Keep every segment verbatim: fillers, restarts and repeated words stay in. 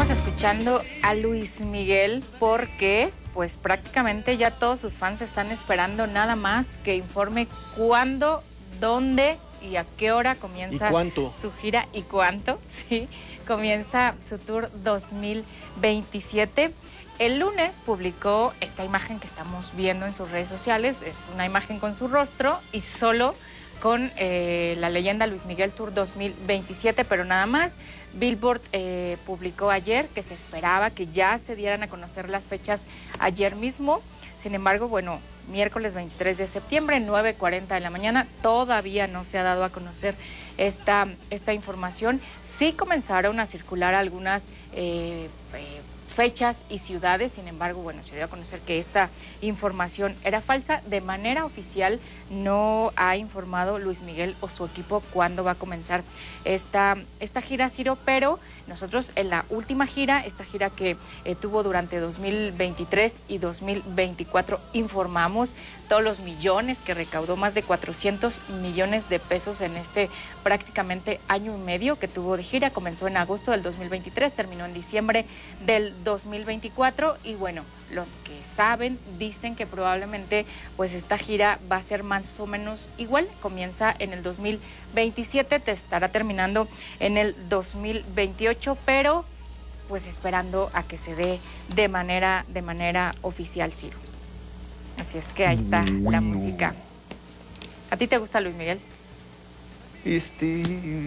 Estamos escuchando a Luis Miguel porque pues prácticamente ya todos sus fans están esperando nada más que informe cuándo, dónde y a qué hora comienza su gira y cuánto, sí, comienza su tour dos mil veintisiete. El lunes publicó esta imagen que estamos viendo en sus redes sociales, es una imagen con su rostro y solo con eh, la leyenda Luis Miguel Tour dos mil veintisiete, pero nada más. Billboard eh, publicó ayer que se esperaba que ya se dieran a conocer las fechas ayer mismo. Sin embargo, bueno, miércoles veintitrés de septiembre, nueve cuarenta de la mañana, todavía no se ha dado a conocer esta, esta información. Sí comenzaron a circular algunas eh, eh, fechas y ciudades, sin embargo, bueno, se dio a conocer que esta información era falsa. De manera oficial no ha informado Luis Miguel o su equipo cuándo va a comenzar esta, esta gira, Ciro, pero nosotros en la última gira, esta gira que eh, tuvo durante dos mil veintitrés y dos mil veinticuatro, informamos todos los millones que recaudó, más de cuatrocientos millones de pesos en este prácticamente año y medio que tuvo de gira. Comenzó en agosto del dos mil veintitrés, terminó en diciembre del dos mil veinticuatro y bueno, los que saben dicen que probablemente pues esta gira va a ser más o menos igual, comienza en el dos mil veintisiete, te estará terminando en el dos mil veintiocho, pero pues esperando a que se dé de manera, de manera oficial, Ciro. Así es que ahí está bueno. La música. ¿A ti te gusta Luis Miguel? Este...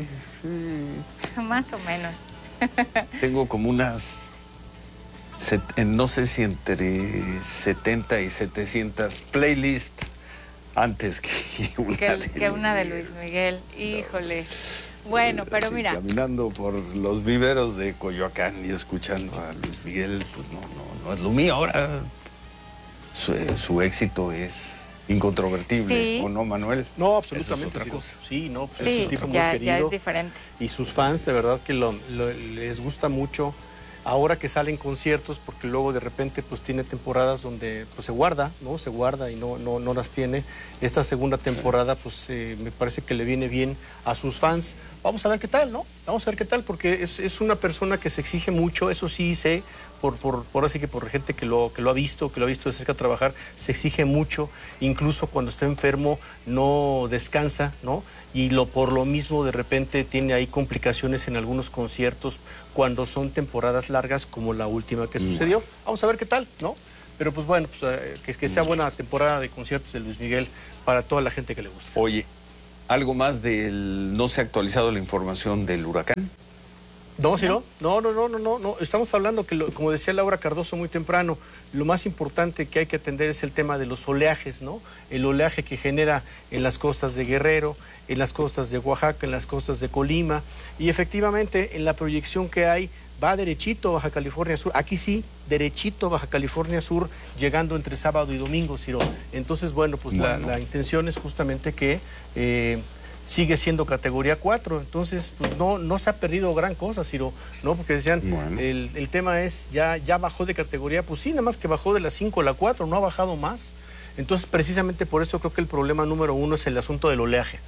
Más o menos. Tengo como unas... Set, no sé si entre setenta y setecientas playlists antes que una, que, de, que una de Luis Miguel. Híjole. No. Bueno, pero sí, mira. Caminando por los viveros de Coyoacán y escuchando a Luis Miguel, pues no, no, no es lo mío. Ahora su, su éxito es incontrovertible, sí. ¿O no, Manuel? No, absolutamente. Es otra sí, cosa. sí, no, sí, es un tipo ya, muy querido. Ya es diferente. Y sus fans, de verdad, que lo, lo, les gusta mucho. Ahora que salen conciertos, porque luego de repente pues tiene temporadas donde pues se guarda, ¿no? Se guarda y no, no, no las tiene. Esta segunda temporada pues eh, me parece que le viene bien a sus fans. Vamos a ver qué tal, ¿no? Vamos a ver qué tal, porque es, es una persona que se exige mucho, eso sí sé, por, por, por así que por gente que lo, que lo ha visto, que lo ha visto de cerca trabajar, se exige mucho, incluso cuando está enfermo no descansa, ¿no? Y lo, por lo mismo de repente tiene ahí complicaciones en algunos conciertos cuando son temporadas largas como la última que sucedió. Vamos a ver qué tal, ¿no? Pero pues bueno, pues, eh, que, que sea buena temporada de conciertos de Luis Miguel para toda la gente que le gusta. Oye, ¿algo más del... no se ha actualizado la información del huracán? No, ¿sí no? No, no, no, no, no, no. Estamos hablando que, lo, como decía Laura Cardoso muy temprano, lo más importante que hay que atender es el tema de los oleajes, ¿no? El oleaje que genera en las costas de Guerrero, en las costas de Oaxaca, en las costas de Colima, y efectivamente en la proyección que hay va derechito Baja California Sur, aquí sí, derechito Baja California Sur, llegando entre sábado y domingo, Ciro. Entonces, bueno, pues bueno. La, la intención es justamente que... Eh, sigue siendo categoría cuatro, entonces pues no, no se ha perdido gran cosa, Ciro, ¿no? Porque decían, bueno. el, el tema es, ya, ya bajó de categoría, pues sí, nada más que bajó de la cinco a la cuatro, no ha bajado más. Entonces, precisamente por eso creo que el problema número uno es el asunto del oleaje.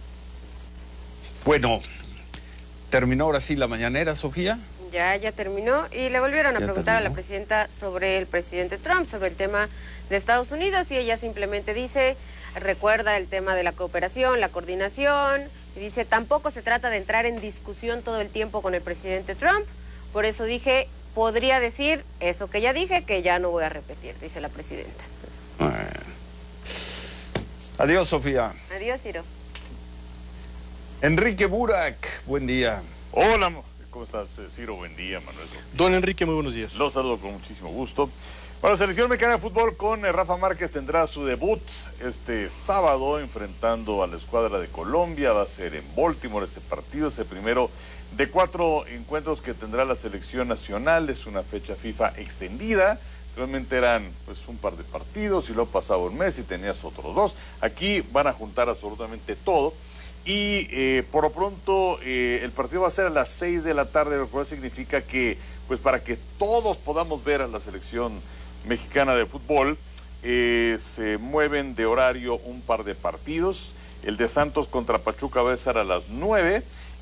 Bueno, ¿terminó ahora sí la mañanera, Sofía? Ya, ya terminó y le volvieron a ya preguntar terminó. a la presidenta sobre el presidente Trump, sobre el tema de Estados Unidos, y ella simplemente dice, recuerda el tema de la cooperación, la coordinación, y dice, tampoco se trata de entrar en discusión todo el tiempo con el presidente Trump, por eso dije, podría decir eso que ya dije, que ya no voy a repetir, dice la presidenta. Bueno. Adiós, Sofía. Adiós, Ciro. Enrique Burak, buen día. Hola, ¿cómo estás, Ciro? Buen día, Manuel. Don Enrique, muy buenos días. Los saludo con muchísimo gusto. Bueno, la selección mexicana de fútbol con eh, Rafa Márquez tendrá su debut este sábado enfrentando a la escuadra de Colombia. Va a ser en Baltimore este partido, es el primero de cuatro encuentros que tendrá la selección nacional. Es una fecha FIFA extendida. Realmente eran pues un par de partidos y luego pasaba un mes y tenías otros dos. Aquí van a juntar absolutamente todo. Y eh, por lo pronto eh, el partido va a ser a las seis de la tarde, lo cual significa que, pues para que todos podamos ver a la selección mexicana de fútbol, eh, se mueven de horario un par de partidos. El de Santos contra Pachuca va a ser a las nueve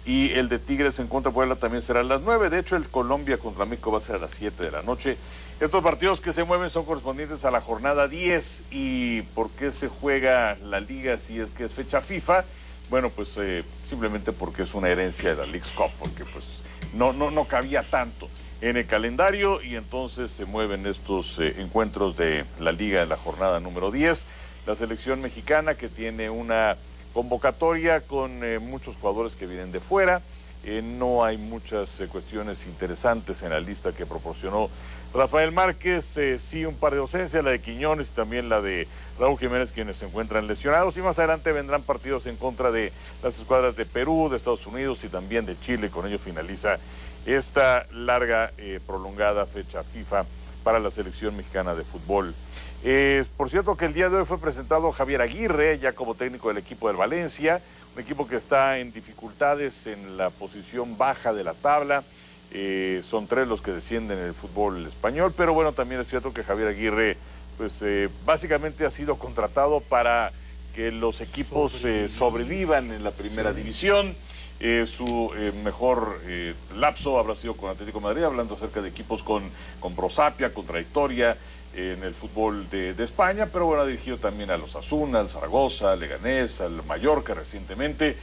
y el de Tigres en contra de Puebla también será a las nueve. De hecho, el Colombia contra México va a ser a las siete de la noche. Estos partidos que se mueven son correspondientes a la jornada diez. ¿Y por qué se juega la liga si es que es fecha FIFA? Bueno, pues eh, simplemente porque es una herencia de la Leagues Cup, porque pues no, no, no cabía tanto en el calendario, y entonces se mueven estos eh, encuentros de la liga en la jornada número diez. La selección mexicana, que tiene una convocatoria con eh, muchos jugadores que vienen de fuera. Eh, no hay muchas eh, cuestiones interesantes en la lista que proporcionó Rafael Márquez. Eh, sí, un par de ausencias, la de Quiñones y también la de Raúl Jiménez, quienes se encuentran lesionados. Y más adelante vendrán partidos en contra de las escuadras de Perú, de Estados Unidos y también de Chile. Con ello finaliza esta larga, eh, prolongada fecha FIFA para la selección mexicana de fútbol. Eh, por cierto que el día de hoy fue presentado Javier Aguirre, ya como técnico del equipo del Valencia, un equipo que está en dificultades en la posición baja de la tabla. Eh, son tres los que descienden en el fútbol español, pero bueno, también es cierto que Javier Aguirre, pues eh, básicamente ha sido contratado para que los equipos eh, sobrevivan en la primera sí. división. Eh, su eh, mejor eh, lapso habrá sido con Atlético de Madrid, hablando acerca de equipos con, con Prosapia, con trayectoria eh, en el fútbol de, de España, pero bueno, ha dirigido también a los Asuna, al Zaragoza, al Leganés, al Mallorca recientemente.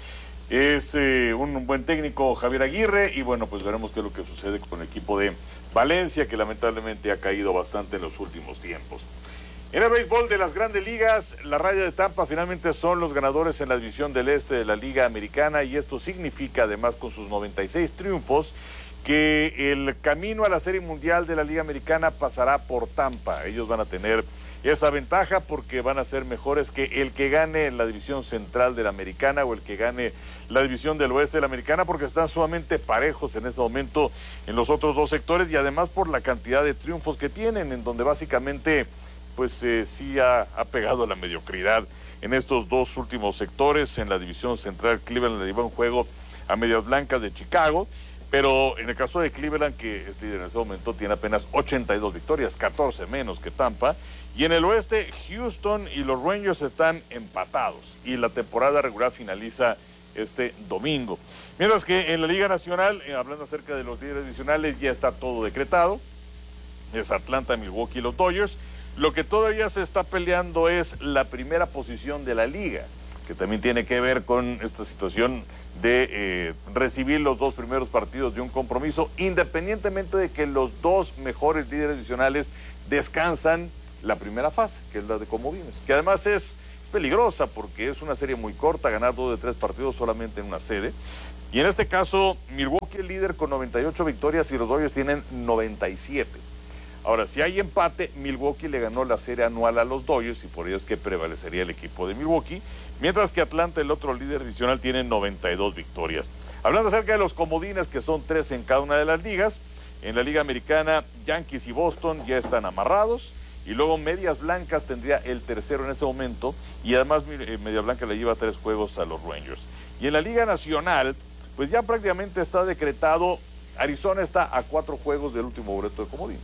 Es eh, un buen técnico Javier Aguirre, y bueno, pues veremos qué es lo que sucede con el equipo de Valencia, que lamentablemente ha caído bastante en los últimos tiempos. En el béisbol de las Grandes Ligas, la Raya de Tampa finalmente son los ganadores en la división del este de la Liga Americana, y esto significa, además, con sus noventa y seis triunfos, que el camino a la Serie Mundial de la Liga Americana pasará por Tampa. Ellos van a tener esa ventaja porque van a ser mejores que el que gane la división central de la Americana o el que gane la división del oeste de la Americana, porque están sumamente parejos en este momento en los otros dos sectores, y además por la cantidad de triunfos que tienen, en donde básicamente pues eh, sí ha, ha pegado la mediocridad en estos dos últimos sectores. En la división central, Cleveland le lleva un juego a Medias Blancas de Chicago, pero en el caso de Cleveland, que es líder en este momento, tiene apenas ochenta y dos victorias, catorce menos que Tampa. Y en el oeste, Houston y los Rangers están empatados, y la temporada regular finaliza este domingo. Mientras que en la Liga Nacional, eh, hablando acerca de los líderes divisionales, ya está todo decretado. Es Atlanta, Milwaukee y los Dodgers. Lo que todavía se está peleando es la primera posición de la liga, que también tiene que ver con esta situación de eh, recibir los dos primeros partidos de un compromiso, independientemente de que los dos mejores líderes divisionales descansan la primera fase, que es la de comodines, que además es, es peligrosa porque es una serie muy corta, ganar dos de tres partidos solamente en una sede. Y en este caso, Milwaukee es líder con noventa y ocho victorias y los Dodgers tienen noventa y siete. Ahora, si hay empate, Milwaukee le ganó la serie anual a los Dodgers, y por ello es que prevalecería el equipo de Milwaukee, mientras que Atlanta, el otro líder divisional, tiene noventa y dos victorias. Hablando acerca de los comodines, que son tres en cada una de las ligas, en la Liga Americana, Yankees y Boston ya están amarrados, y luego Medias Blancas tendría el tercero en ese momento, y además eh, Medias Blancas le lleva tres juegos a los Rangers. Y en la Liga Nacional, pues ya prácticamente está decretado, Arizona está a cuatro juegos del último boleto de comodín.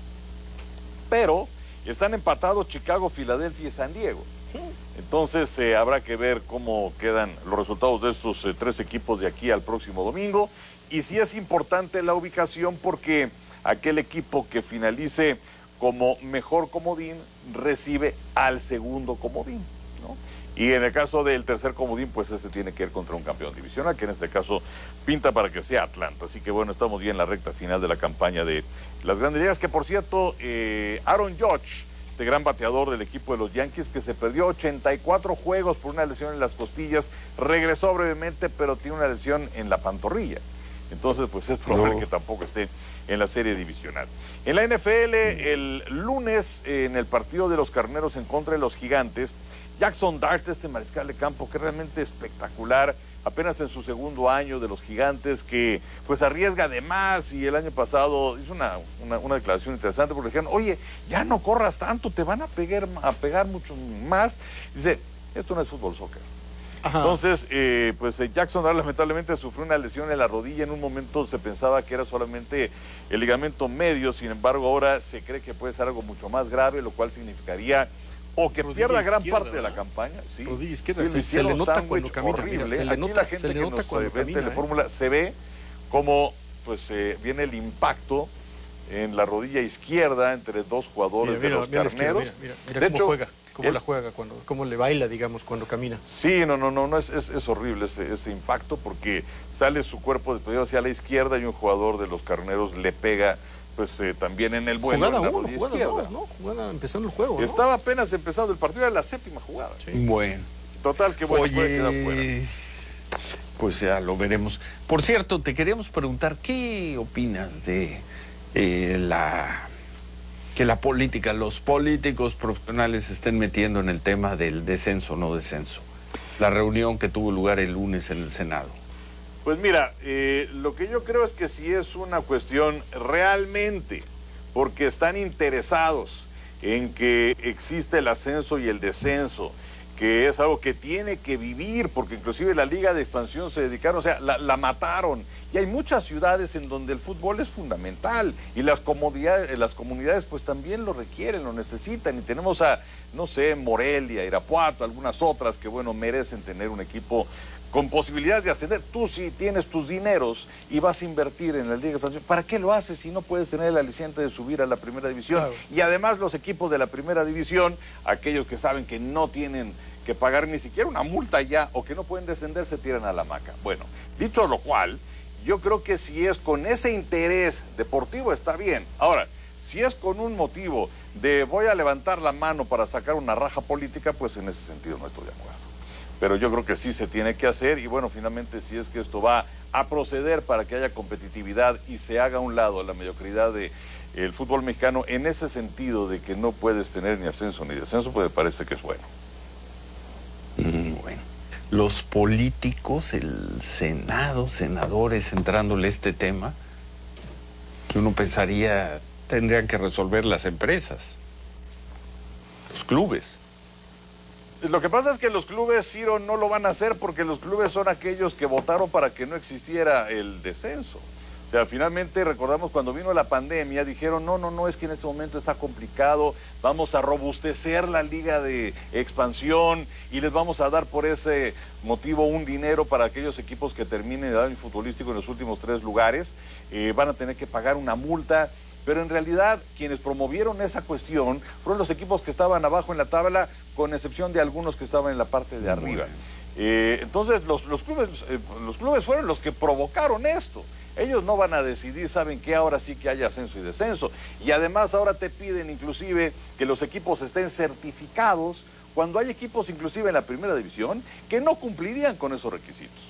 Pero están empatados Chicago, Filadelfia y San Diego. Entonces eh, habrá que ver cómo quedan los resultados de estos eh, tres equipos de aquí al próximo domingo. Y sí es importante la ubicación, porque aquel equipo que finalice como mejor comodín recibe al segundo comodín, ¿no? Y en el caso del tercer comodín, pues ese tiene que ir contra un campeón divisional, que en este caso pinta para que sea Atlanta. Así que bueno, estamos ya en la recta final de la campaña de las Grandes Ligas, que por cierto, eh, Aaron Judge, este gran bateador del equipo de los Yankees, que se perdió ochenta y cuatro juegos por una lesión en las costillas, regresó brevemente, pero tiene una lesión en la pantorrilla. Entonces, pues es probable no. que tampoco esté en la serie divisional. En la N F L, el lunes, en el partido de los Carneros en contra de los Gigantes, Jackson Dart, este mariscal de campo que es realmente espectacular, apenas en su segundo año de los Gigantes, que pues arriesga de más, y el año pasado hizo una, una, una declaración interesante porque dijeron, oye, ya no corras tanto, te van a pegar, a pegar mucho más. Dice, esto no es fútbol, soccer. Ajá. Entonces, eh, pues eh, Jackson Dart lamentablemente sufrió una lesión en la rodilla. En un momento se pensaba que era solamente el ligamento medio, sin embargo ahora se cree que puede ser algo mucho más grave, lo cual significaría o que rodilla pierda gran izquierda, parte de la ¿no? campaña. Sí, Rodilla izquierda, sí, se, lo se le nota sándwich cuando camina. horrible. Mira, se le Aquí nota, la gente se le que nota nos cuando ve en camina. Telefórmula ¿eh? se ve como pues eh, viene el impacto en la rodilla izquierda entre dos jugadores Mira, mira, de los mira la izquierda, carneros. Mira, mira, mira de cómo hecho, juega, cómo él, la juega, cuando, cómo le baila, digamos, cuando camina. Sí, no, no, no, no es, es, es horrible ese, ese impacto porque sale su cuerpo despedido hacia la izquierda y un jugador de los carneros le pega pues eh, también en el vuelo. Jugada en la uno, rodilla jugada izquierda. dos, ¿no? Jugada empezando el juego, ¿no? Estaba apenas empezando el partido, era la séptima jugada. Sí. Bueno. Total, que bueno, puede quedar fuera. Oye, pues ya lo veremos. Por cierto, te queríamos preguntar, ¿qué opinas de eh, la que la política, los políticos profesionales se estén metiendo en el tema del descenso o no descenso? La reunión que tuvo lugar el lunes en el Senado. Pues mira, eh, lo que yo creo es que sí es una cuestión realmente, porque están interesados en que existe el ascenso y el descenso, que es algo que tiene que vivir, porque inclusive la Liga de Expansión se dedicaron, o sea, la, la mataron. Y hay muchas ciudades en donde el fútbol es fundamental y las comunidades, las comunidades pues también lo requieren, lo necesitan. Y tenemos a, no sé, Morelia, Irapuato, algunas otras que, bueno, merecen tener un equipo con posibilidades de ascender. Tú si tienes tus dineros y vas a invertir en la Liga de Expansión, ¿para qué lo haces si no puedes tener el aliciente de subir a la primera división? Claro. Y además los equipos de la primera división, aquellos que saben que no tienen que pagar ni siquiera una multa ya o que no pueden descender, se tiran a la hamaca. Bueno, dicho lo cual, yo creo que si es con ese interés deportivo está bien. Ahora, si es con un motivo de voy a levantar la mano para sacar una raja política, pues en ese sentido no estoy de acuerdo. Pero yo creo que sí se tiene que hacer y bueno, finalmente si es que esto va a proceder para que haya competitividad y se haga a un lado la mediocridad de el fútbol mexicano en ese sentido de que no puedes tener ni ascenso ni descenso, pues me parece que es bueno. Mm, bueno. Los políticos, el Senado, senadores entrándole a este tema, que uno pensaría tendrían que resolver las empresas, los clubes. Lo que pasa es que los clubes, Ciro, no lo van a hacer porque los clubes son aquellos que votaron para que no existiera el descenso. O sea, finalmente recordamos cuando vino la pandemia, dijeron, no, no, no, es que en este momento está complicado, vamos a robustecer la Liga de Expansión y les vamos a dar por ese motivo un dinero para aquellos equipos que terminen el año futbolístico en los últimos tres lugares, eh, van a tener que pagar una multa. Pero en realidad quienes promovieron esa cuestión fueron los equipos que estaban abajo en la tabla, con excepción de algunos que estaban en la parte de arriba. Eh, entonces los, los, clubes, eh, los clubes fueron los que provocaron esto. Ellos no van a decidir, ¿saben qué? Ahora sí que haya ascenso y descenso. Y además ahora te piden inclusive que los equipos estén certificados, cuando hay equipos inclusive en la primera división que no cumplirían con esos requisitos.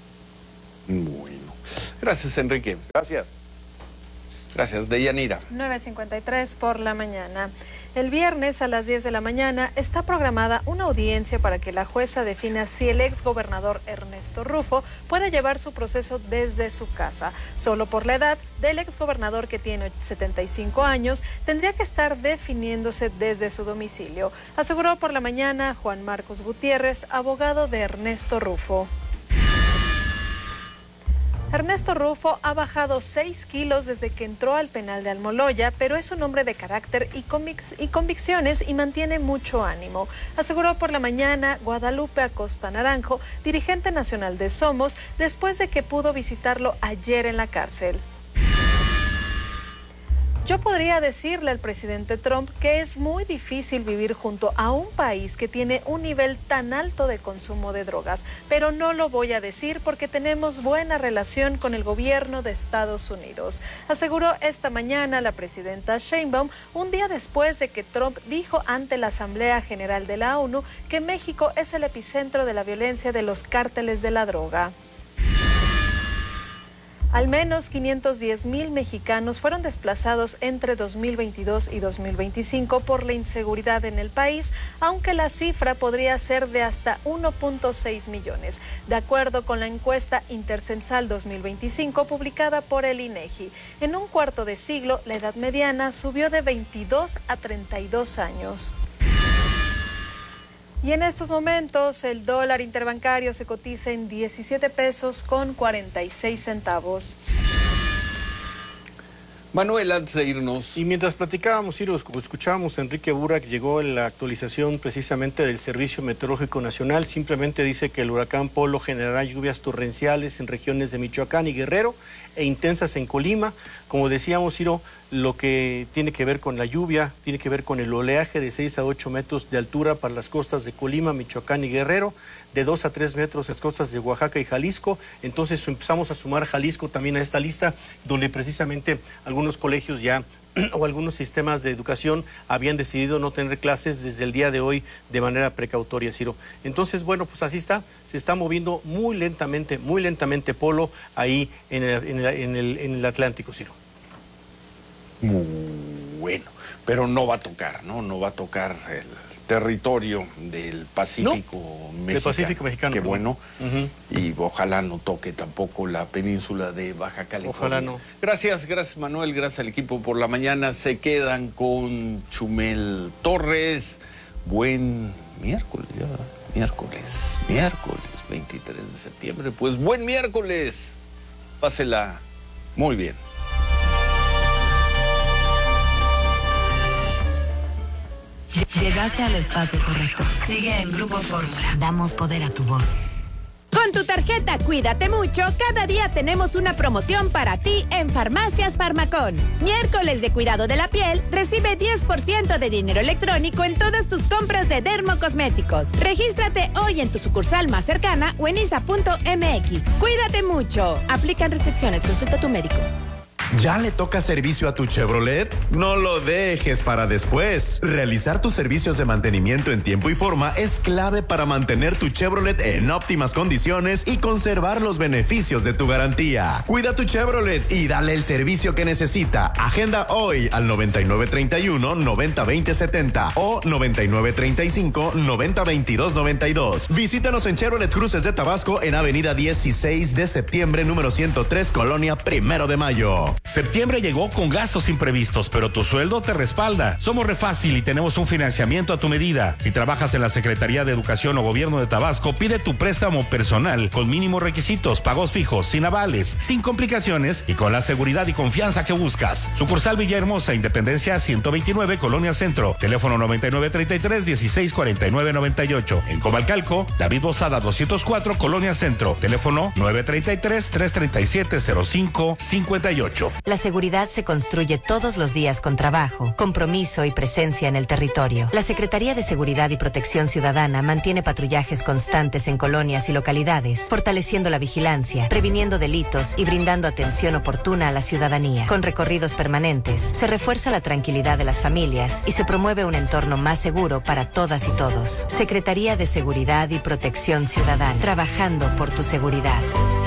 Bueno. Gracias, Enrique. Gracias. Gracias, Deyanira. nueve cincuenta y tres por la mañana. El viernes a las diez de la mañana está programada una audiencia para que la jueza defina si el exgobernador Ernesto Rufo puede llevar su proceso desde su casa. Solo por la edad del exgobernador, que tiene setenta y cinco años, tendría que estar definiéndose desde su domicilio, aseguró por la mañana Juan Marcos Gutiérrez, abogado de Ernesto Rufo. Ernesto Rufo ha bajado seis kilos desde que entró al penal de Almoloya, pero es un hombre de carácter y, convic- y convicciones y mantiene mucho ánimo, aseguró por la mañana Guadalupe Acosta Naranjo, dirigente nacional de Somos, después de que pudo visitarlo ayer en la cárcel. Yo podría decirle al presidente Trump que es muy difícil vivir junto a un país que tiene un nivel tan alto de consumo de drogas, pero no lo voy a decir porque tenemos buena relación con el gobierno de Estados Unidos, aseguró esta mañana la presidenta Sheinbaum, un día después de que Trump dijo ante la Asamblea General de la ONU que México es el epicentro de la violencia de los cárteles de la droga. Al menos quinientos diez mil mexicanos fueron desplazados entre dos mil veintidós y dos mil veinticinco por la inseguridad en el país, aunque la cifra podría ser de hasta uno punto seis millones, de acuerdo con la encuesta Intercensal dos mil veinticinco publicada por el INEGI. En un cuarto de siglo, la edad mediana subió de veintidós a treinta y dos años. Y en estos momentos el dólar interbancario se cotiza en diecisiete pesos con cuarenta y seis centavos. Manuel, antes de irnos... Y mientras platicábamos, Ciro, escuchábamos a Enrique Burak, llegó la actualización precisamente del Servicio Meteorológico Nacional, simplemente dice que el huracán Polo generará lluvias torrenciales en regiones de Michoacán y Guerrero e intensas en Colima. Como decíamos, Ciro, lo que tiene que ver con la lluvia, tiene que ver con el oleaje de seis a ocho metros de altura para las costas de Colima, Michoacán y Guerrero, de dos a tres metros en las costas de Oaxaca y Jalisco. Entonces empezamos a sumar Jalisco también a esta lista, donde precisamente algunos colegios ya o algunos sistemas de educación habían decidido no tener clases desde el día de hoy de manera precautoria, Ciro. Entonces, bueno, pues así está, se está moviendo muy lentamente, muy lentamente Polo ahí en el, en el, en el, en el Atlántico, Ciro. Bueno, pero no va a tocar, ¿no? No va a tocar el territorio del Pacífico no, mexicano. Del Pacífico mexicano. Qué bueno. Uh-huh. Y ojalá no toque tampoco la península de Baja California. Ojalá no. Gracias, gracias Manuel, gracias al equipo por la mañana. Se quedan con Chumel Torres. Buen miércoles, ya. Miércoles, miércoles, veintitrés de septiembre. Pues buen miércoles. Pásela muy bien. Llegaste al espacio correcto. Sigue en Grupo Fórmula. Damos poder a tu voz. Con tu tarjeta Cuídate Mucho, cada día tenemos una promoción para ti en Farmacias Farmacón. Miércoles de cuidado de la piel, recibe diez por ciento de dinero electrónico en todas tus compras de dermocosméticos. Regístrate hoy en tu sucursal más cercana o en isa punto m x. Cuídate mucho. Aplican restricciones. Consulta a tu médico. ¿Ya le toca servicio a tu Chevrolet? No lo dejes para después. Realizar tus servicios de mantenimiento en tiempo y forma es clave para mantener tu Chevrolet en óptimas condiciones y conservar los beneficios de tu garantía. Cuida tu Chevrolet y dale el servicio que necesita. Agenda hoy al noventa y nueve treinta y uno, noventa veinte setenta o noventa y nueve treinta y cinco, noventa veintidós noventa y dos. Visítanos en Chevrolet Cruces de Tabasco en Avenida dieciséis de septiembre, número ciento tres, Colonia Primero de Mayo. Septiembre llegó con gastos imprevistos, pero tu sueldo te respalda. Somos Refácil y tenemos un financiamiento a tu medida. Si trabajas en la Secretaría de Educación o Gobierno de Tabasco, pide tu préstamo personal con mínimos requisitos, pagos fijos, sin avales, sin complicaciones y con la seguridad y confianza que buscas. Sucursal Villahermosa, Independencia ciento veintinueve, Colonia Centro. Teléfono noventa y nueve treinta y tres, dieciséis cuarenta y nueve noventa y ocho. En Comalcalco, David Bozada doscientos cuatro, Colonia Centro. Teléfono nueve treinta y tres, trescientos treinta y siete, cero cinco cincuenta y ocho. La seguridad se construye todos los días con trabajo, compromiso y presencia en el territorio. La Secretaría de Seguridad y Protección Ciudadana mantiene patrullajes constantes en colonias y localidades, fortaleciendo la vigilancia, previniendo delitos y brindando atención oportuna a la ciudadanía. Con recorridos permanentes, se refuerza la tranquilidad de las familias y se promueve un entorno más seguro para todas y todos. Secretaría de Seguridad y Protección Ciudadana, trabajando por tu seguridad.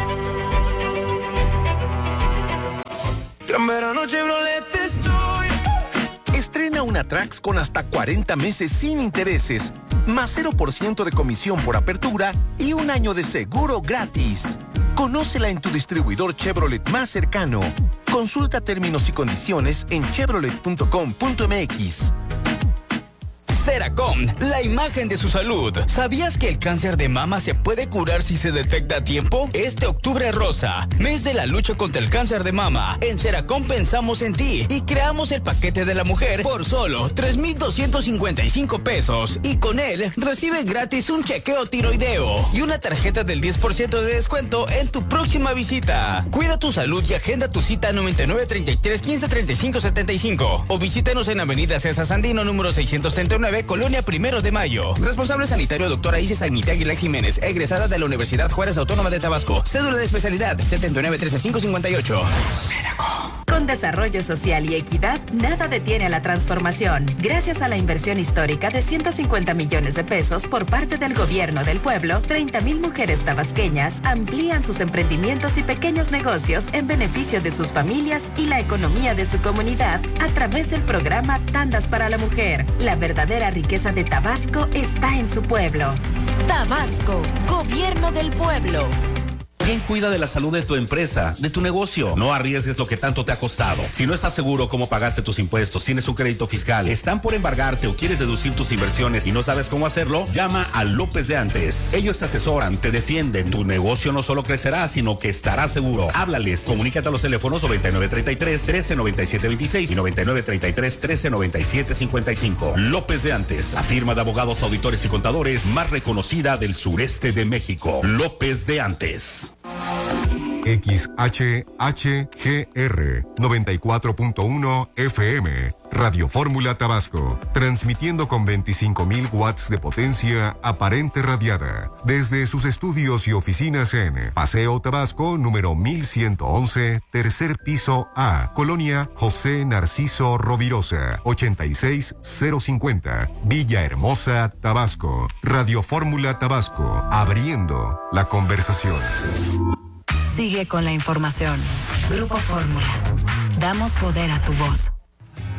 Gran verano Chevrolet estoy. Estrena una Trax con hasta cuarenta meses sin intereses, más cero por ciento de comisión por apertura y un año de seguro gratis. Conócela en tu distribuidor Chevrolet más cercano. Consulta términos y condiciones en chevrolet punto com punto m x. Seracom, la imagen de su salud. ¿Sabías que el cáncer de mama se puede curar si se detecta a tiempo? Este octubre rosa, mes de la lucha contra el cáncer de mama. En Seracom pensamos en ti y creamos el paquete de la mujer por solo tres mil doscientos cincuenta y cinco pesos. Y con él recibe gratis un chequeo tiroideo y una tarjeta del diez por ciento de descuento en tu próxima visita. Cuida tu salud y agenda tu cita noventa y nueve treinta y tres, quince treinta y cinco setenta y cinco o visítanos en Avenida César Sandino número seiscientos treinta y nueve, Colonia Primero de Mayo. Responsable sanitario doctora Isis Agnita Aguilar Jiménez, egresada de la Universidad Juárez Autónoma de Tabasco. Cédula de especialidad setenta y nueve trece cinco cincuenta y ocho. Con desarrollo social y equidad, nada detiene a la transformación. Gracias a la inversión histórica de ciento cincuenta millones de pesos por parte del gobierno del pueblo, treinta mil mujeres tabasqueñas amplían sus emprendimientos y pequeños negocios en beneficio de sus familias y la economía de su comunidad a través del programa Tandas para la Mujer. La verdadera riqueza de Tabasco está en su pueblo. Tabasco, Gobierno del Pueblo. ¿Quién cuida de la salud de tu empresa, de tu negocio? No arriesgues lo que tanto te ha costado. Si no estás seguro cómo pagaste tus impuestos, tienes un crédito fiscal, están por embargarte o quieres deducir tus inversiones y no sabes cómo hacerlo, llama a López de Antes. Ellos te asesoran, te defienden. Tu negocio no solo crecerá, sino que estará seguro. Háblales. Comunícate a los teléfonos noventa y nueve treinta y tres, trece noventa y siete veintiséis y noventa y nueve treinta y tres, trece noventa y siete cincuenta y cinco. López de Antes, la firma de abogados, auditores y contadores más reconocida del sureste de México. López de Antes. X H H G R noventa y cuatro punto uno F M, Radio Fórmula Tabasco, transmitiendo con veinticinco mil watts de potencia aparente radiada, desde sus estudios y oficinas en Paseo Tabasco, número mil ciento once, tercer piso A, Colonia José Narciso Rovirosa, ochenta y seis cero cincuenta, Villahermosa, Tabasco. Radio Fórmula Tabasco, abriendo la conversación. Sigue con la información. Grupo Fórmula. Damos poder a tu voz.